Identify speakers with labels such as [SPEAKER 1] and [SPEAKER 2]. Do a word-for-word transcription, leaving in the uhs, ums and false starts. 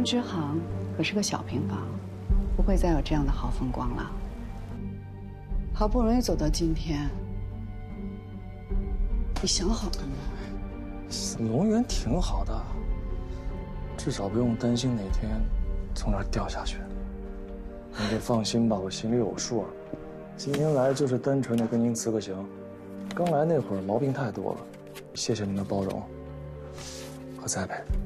[SPEAKER 1] 支行可是个小平房，不会再有这样的好风光了。好不容易走到今天，你想好了吗？
[SPEAKER 2] 龙源挺好的，至少不用担心哪天从那儿掉下去。您就放心吧，我心里有数。今天来就是单纯的跟您辞个行。刚来那会儿毛病太多了，谢谢您的包容和栽培。